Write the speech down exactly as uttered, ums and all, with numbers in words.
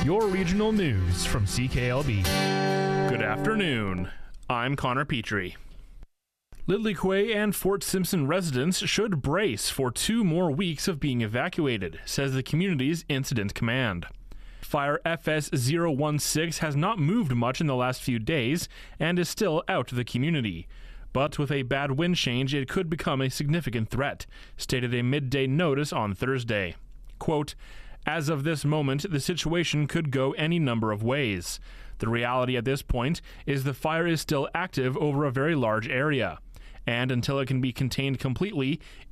Your regional news from C K L B. Good afternoon. I'm Connor Petrie. Lidley-Quay and Fort Simpson residents should brace for two more weeks of being evacuated, says the community's incident command. Fire F S zero one six has not moved much in the last few days and is still out of the community. But with a bad wind change, it could become a significant threat, stated a midday notice on Thursday. Quote, "As of this moment, the situation could go any number of ways. The reality at this point is the fire is still active over a very large area, and until it can be contained completely,